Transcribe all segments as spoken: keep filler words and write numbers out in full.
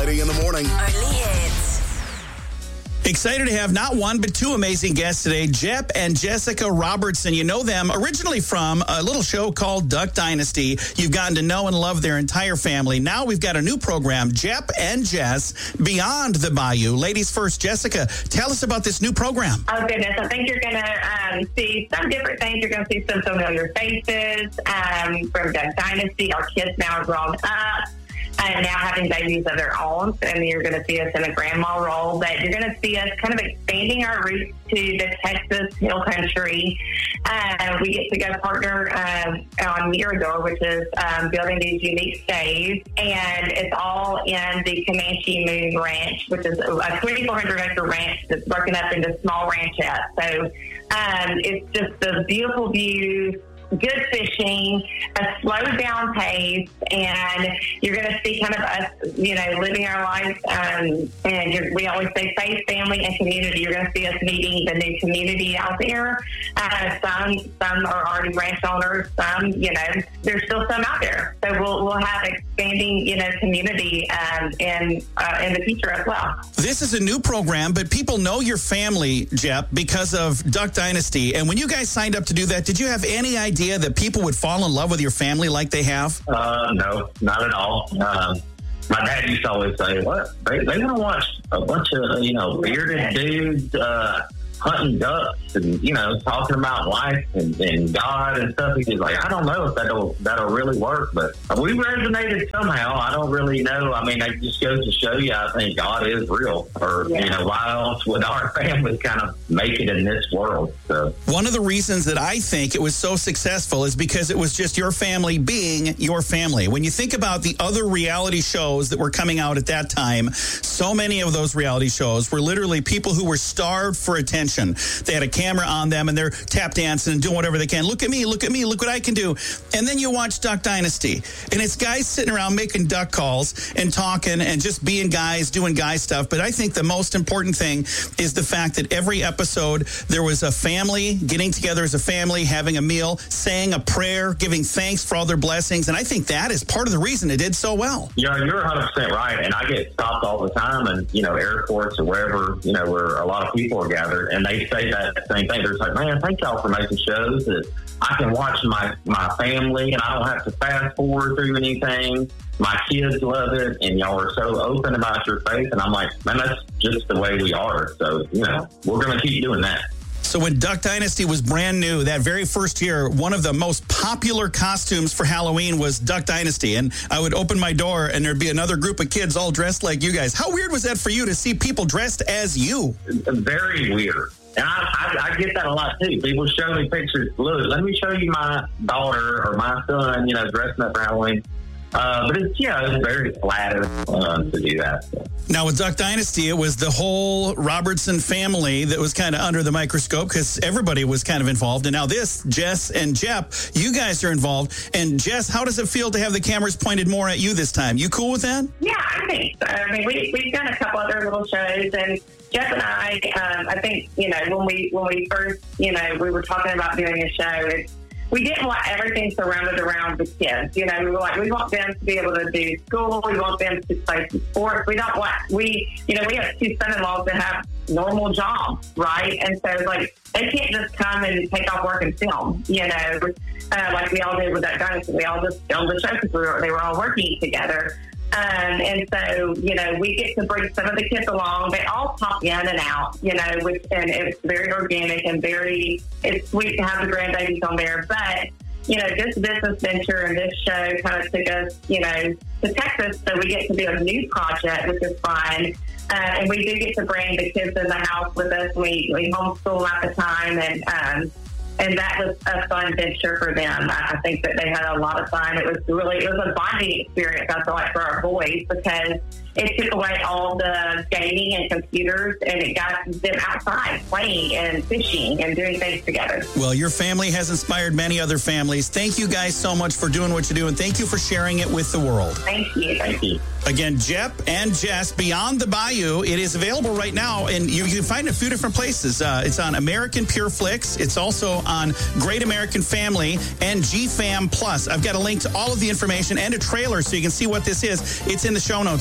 Friday in the morning. Only hits. Excited to have not one, but two amazing guests today, Jep and Jessica Robertson. You know them originally from a little show called Duck Dynasty. You've gotten to know and love their entire family. Now we've got a new program, Jep and Jess, Beyond the Bayou. Ladies first, Jessica, tell us about this new program. Oh, goodness. I think you're going to um, see some different things. You're going to see some familiar faces um, from Duck Dynasty. Our kids now are grown up and now having babies of their own. And you're going to see us in a grandma role. But you're going to see us kind of expanding our roots to the Texas Hill Country. Uh, we get to go partner um, on Mirador, which is um, building these unique stays. And it's all in the Comanche Moon Ranch, which is a twenty-four hundred acre ranch that's broken up into small ranchettes. So um, it's just the beautiful views, good fishing, a slowed down pace, and you're going to see kind of us, you know, living our lives. Um, and you're, we always say faith, family, and community. You're going to see us meeting the new community out there. Uh, some some are already ranch owners. Some, you know, there's still some out there. So we'll we'll have expanding, you know, community um, in uh, in the future as well. This is a new program, but people know your family, Jep, because of Duck Dynasty. And when you guys signed up to do that, did you have any idea that people would fall in love with your family like they have? Uh, no, not at all. Um, my dad used to always say, "What? They they gonna watch a bunch of you know bearded dudes uh, hunting ducks and you know talking about life and, and God and stuff." He's like, "I don't know if that'll that'll really work, but we resonated somehow. I don't really know. I mean, it just goes to show you. I think God is real, or yeah. you know, why else would our family kind of make it in this world?" So one of the reasons that I think it was so successful is because it was just your family being your family. When you think about the other reality shows that were coming out at that time, so many of those reality shows were literally people who were starved for attention. They had a camera on them and they're tap dancing and doing whatever they can. Look at me, look at me, look what I can do. And then you watch Duck Dynasty, and it's guys sitting around making duck calls and talking and just being guys, doing guy stuff. But I think the most important thing is the fact that every episode there was a family getting together as a family, having a meal, saying a prayer, giving thanks for all their blessings. And I think that is part of the reason it did so well. Yeah, you're one hundred percent right. And I get stopped all the time and, you know, airports or wherever, you know, where a lot of people are gathered. And they say that same thing. They're like, "Man, thank y'all for making shows that I can watch my, my family and I don't have to fast forward through anything. My kids love it, and y'all are so open about your faith." And I'm like, man, that's just the way we are. So, you know, we're going to keep doing that. So when Duck Dynasty was brand new, that very first year, one of the most popular costumes for Halloween was Duck Dynasty. And I would open my door and there'd be another group of kids all dressed like you guys. How weird was that for you to see people dressed as you? Very weird. And I, I, I get that a lot, too. People show me pictures. Look, let me show you my daughter or my son, you know, dressing up for Halloween. Uh, but it's, you know, it's very flattering uh, to do that. So. Now, with Duck Dynasty, it was the whole Robertson family that was kind of under the microscope because everybody was kind of involved. And now this, Jess and Jep, you guys are involved. And Jess, how does it feel to have the cameras pointed more at you this time? You cool with that? Yeah, I think so. I mean, we, we've done a couple other little shows, and Jep and I, um, I think, you know, when we when we first, you know, we were talking about doing a show, it's, we didn't want everything surrounded around the kids. You know, we were like, we want them to be able to do school. We want them to play some sports. We don't want, we, you know, we have two son-in-laws that have normal jobs, right? And so, like, they can't just come and take off work and film, you know, uh, like we all did with that Dynasty. We all just filmed the show because we were, they were all working together. Um, and so, you know, we get to bring some of the kids along. They all pop in and out, you know, which, and it's very organic and very, it's sweet to have the grandbabies on there. But, you know, this business venture and this show kind of took us, you know, to Texas. So we get to do a new project, which is fun. Uh, and we do get to bring the kids in the house with us. We, we homeschool at the time. And, um, And that was a fun venture for them. I think that they had a lot of fun. It was really, it was a bonding experience, I feel like, for our boys, because it took away all the gaming and computers, and it got them outside playing and fishing and doing things together. Well, your family has inspired many other families. Thank you guys so much for doing what you do, and thank you for sharing it with the world. Thank you. Thank you. Again, Jep and Jess, Beyond the Bayou. It is available right now, and you, you can find it in a few different places. Uh, it's on American Pure Flix. It's also on Great American Family and G Fam Plus. I've got a link to all of the information and a trailer so you can see what this is. It's in the show notes for today.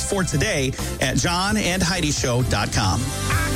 today at john and heidi show dot com.